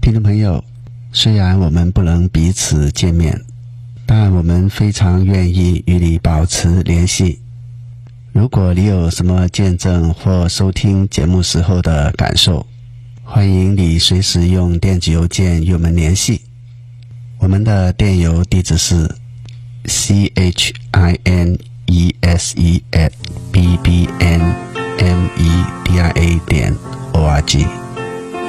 听众朋友，虽然我们不能彼此见面，但我们非常愿意与你保持联系。如果你有什么见证或收听节目时候的感受，欢迎你随时用电子邮件与我们联系。我们的电邮地址是 chinese@bbnmedia.org